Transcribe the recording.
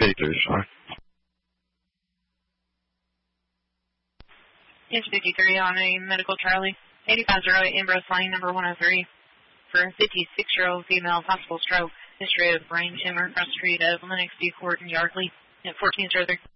83, Inch 53 on a medical Charlie. 8508 Ambrose Lane, number 103. For a 56-year-old female, possible stroke. History of brain tumor across the street of Lennox D. Court in Yardley at 1403.